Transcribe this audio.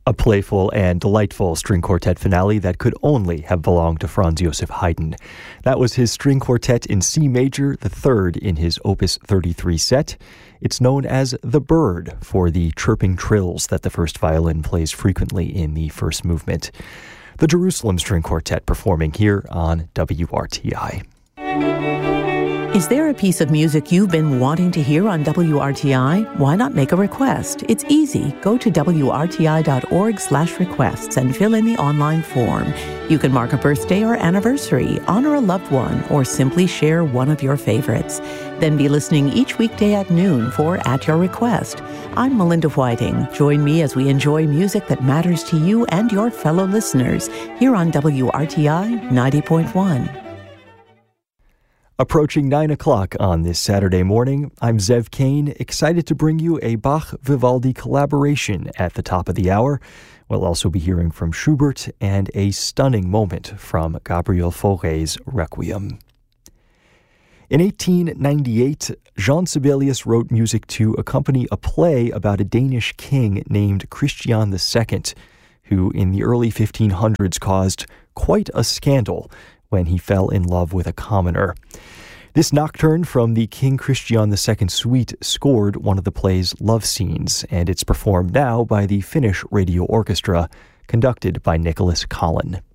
A playful and delightful string quartet finale that could only have belonged to Franz Joseph Haydn. That was his string quartet in C major, the third in his Opus 33 set. It's known as the Bird for the chirping trills that the first violin plays frequently in the first movement. The Jerusalem String Quartet performing here on WRTI. Is there a piece of music you've been wanting to hear on WRTI? Why not make a request? It's easy. Go to wrti.org/requests and fill in the online form. You can mark a birthday or anniversary, honor a loved one, or simply share one of your favorites. Then be listening each weekday at noon for At Your Request. I'm Melinda Whiting. Join me as we enjoy music that matters to you and your fellow listeners here on WRTI 90.1. Approaching 9 o'clock on this Saturday morning, I'm Zev Kane, excited to bring you a Bach-Vivaldi collaboration at the top of the hour. We'll also be hearing from Schubert and a stunning moment from Gabriel Fauré's Requiem. In 1898, Jean Sibelius wrote music to accompany a play about a Danish king named Christian II, who in the early 1500s caused quite a scandal when he fell in love with a commoner. This nocturne from the King Christian II suite scored one of the play's love scenes, and it's performed now by the Finnish Radio Orchestra, conducted by Nicholas Collin.